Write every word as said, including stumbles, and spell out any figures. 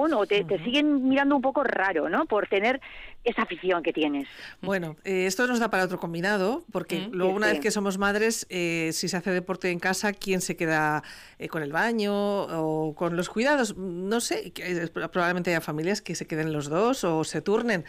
O te, uh-huh. te siguen mirando un poco raro, ¿no? Por tener esa afición que tienes. Bueno, eh, esto nos da para otro combinado, porque uh-huh. luego una sí. vez que somos madres, eh, si se hace deporte en casa, ¿quién se queda eh, con el baño o con los cuidados? No sé, probablemente haya familias que se queden los dos o se turnen.